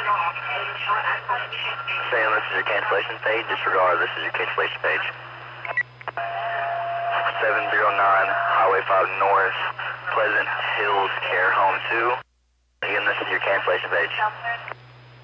Sam, this is your cancellation page. Disregard, this is your cancellation page. 709 Highway 5 North, Pleasant Hills Care Home 2. Again, this is your cancellation page.